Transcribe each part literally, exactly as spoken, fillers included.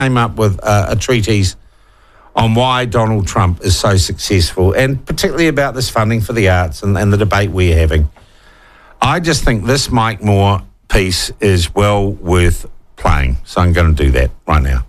came up with uh, a treatise on why Donald Trump is so successful, and particularly about this funding for the arts and, and the debate we're having. I just think this Mike Moore piece is well worth playing, so I'm going to do that right now.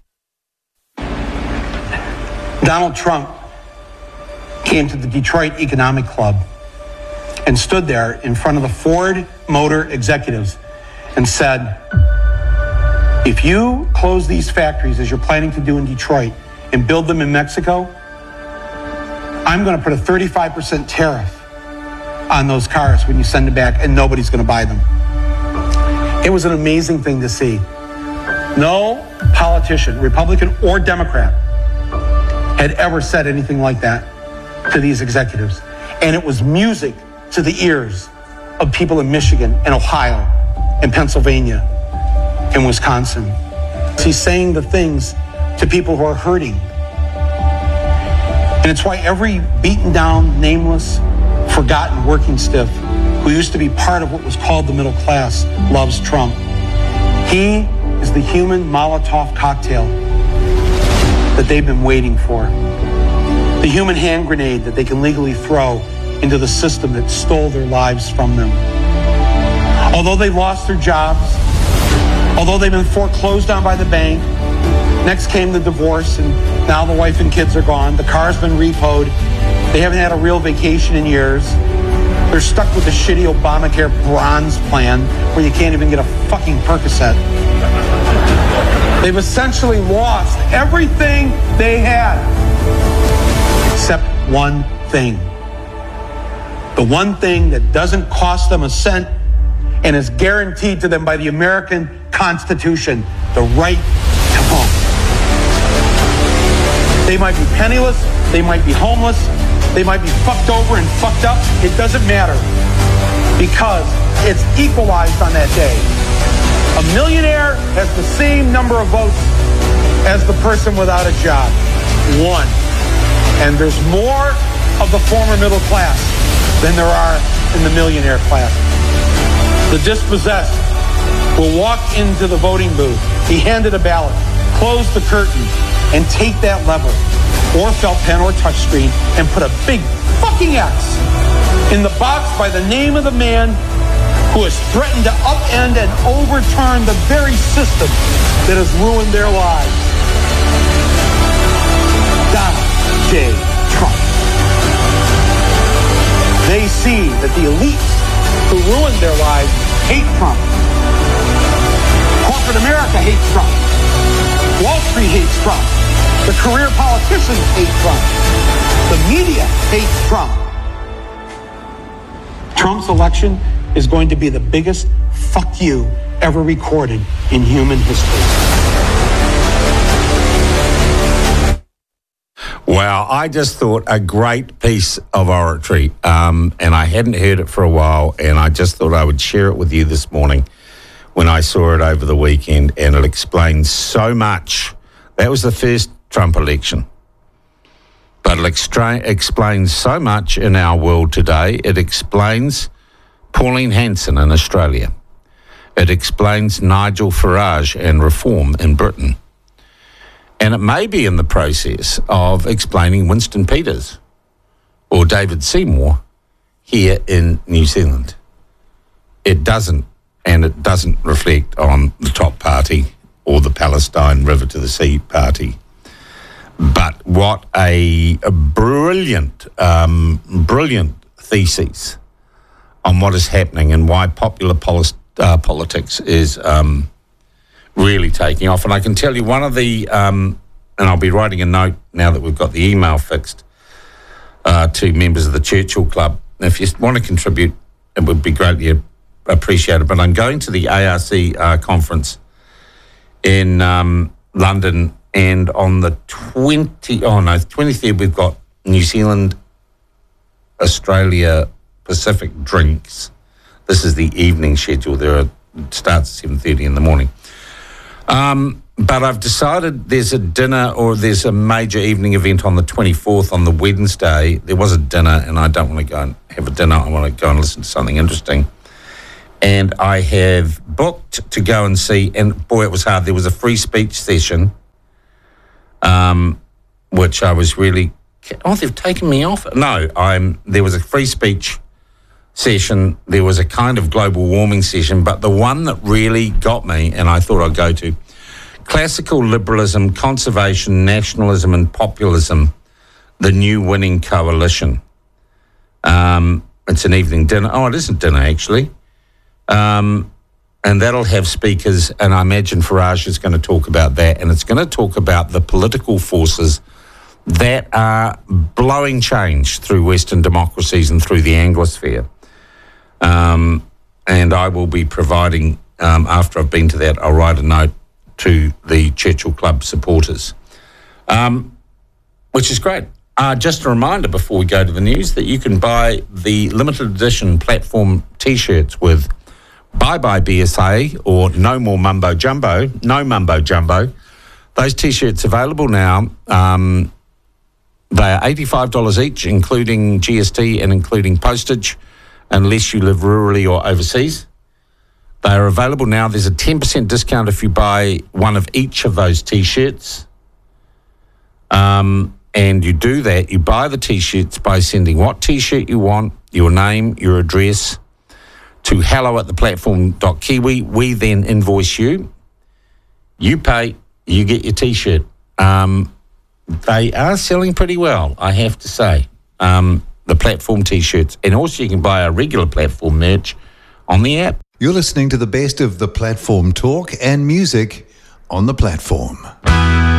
Donald Trump came to the Detroit Economic Club and stood there in front of the Ford Motor executives and said, if you close these factories as you're planning to do in Detroit and build them in Mexico, I'm going to put a thirty-five percent tariff on those cars when you send them back, and nobody's going to buy them. It was an amazing thing to see. No politician, Republican or Democrat, had ever said anything like that to these executives. And it was music to the ears of people in Michigan and Ohio and Pennsylvania and Wisconsin. He's saying the things to people who are hurting. And it's why every beaten down, nameless, forgotten working stiff who used to be part of what was called the middle class loves Trump. He is the human Molotov cocktail that they've been waiting for. The human hand grenade that they can legally throw into the system that stole their lives from them. Although they lost their jobs, although they've been foreclosed on by the bank, next came the divorce, and now the wife and kids are gone. The car's been repoed. They haven't had a real vacation in years. They're stuck with the shitty Obamacare bronze plan where you can't even get a fucking Percocet. They've essentially lost everything they had, except one thing. The one thing that doesn't cost them a cent and is guaranteed to them by the American Constitution, the right to vote. They might be penniless, they might be homeless, they might be fucked over and fucked up. It doesn't matter, because it's equalized on that day. A millionaire has the same number of votes as the person without a job. One. And there's more of the former middle class than there are in the millionaire class. The dispossessed will walk into the voting booth, be handed a ballot, close the curtain, and take that lever or felt pen or touchscreen and put a big fucking X in the box by the name of the man who has threatened to upend and overturn the very system that has ruined their lives. Donald J. Trump. They see that the elites who ruined their lives hate Trump. Corporate America hates Trump. Wall Street hates Trump. The career politicians hate Trump. The media hates Trump. Trump's election is going to be the biggest fuck you ever recorded in human history. Wow, I just thought a great piece of oratory, um, and I hadn't heard it for a while, and I just thought I would share it with you this morning when I saw it over the weekend, and it explains so much. That was the first Trump election, but it extra- explains so much in our world today. It explains Pauline Hanson in Australia. It explains Nigel Farage and reform in Britain. And it may be in the process of explaining Winston Peters or David Seymour here in New Zealand. It doesn't, and it doesn't reflect on the top party or the Palestine River to the Sea party. But what a, a brilliant, um, brilliant thesis on what is happening and why popular poli- uh, politics is um, really taking off. And I can tell you one of the, um, and I'll be writing a note now that we've got the email fixed uh, to members of the Churchill Club. If you want to contribute, it would be greatly appreciated. But I'm going to the A R C uh, conference in um, London, and on the twentieth, oh no, twenty-third, we've got New Zealand, Australia, Pacific drinks. This is the evening schedule. There are, it starts at seven thirty in the morning. Um, but I've decided there's a dinner, or there's a major evening event on the twenty-fourth, on the Wednesday. There was a dinner, and I don't want to go and have a dinner. I want to go and listen to something interesting. And I have booked to go and see, and boy, it was hard. There was a free speech session um, which I was really... Oh, they've taken me off. No, I'm. There was a free speech session. There was a kind of global warming session, but the one that really got me, and I thought I'd go to, classical liberalism, conservation, nationalism and populism, the new winning coalition. Um, it's an evening dinner. Oh, it isn't dinner, actually. Um, and that'll have speakers, and I imagine Farage is going to talk about that, and it's going to talk about the political forces that are blowing change through Western democracies and through the Anglosphere. Um, and I will be providing, um, after I've been to that, I'll write a note to the Churchill Club supporters, um, which is great. Uh, just a reminder before we go to the news that you can buy the limited edition platform T-shirts with Bye Bye B S A or No More Mumbo Jumbo, No Mumbo Jumbo. Those T-shirts available now. Um, They are eighty-five dollars each, including G S T and including postage, unless you live rurally or overseas. They are available now. There's a ten percent discount if you buy one of each of those T-shirts. Um, and you do that, you buy the T-shirts by sending what T-shirt you want, your name, your address, to hello at the platform dot kiwi. We then invoice you. You pay, you get your T-shirt. Um... They are selling pretty well, I have to say, um, the platform T-shirts. And also you can buy our regular platform merch on the app. You're listening to the best of the platform talk and music on the platform.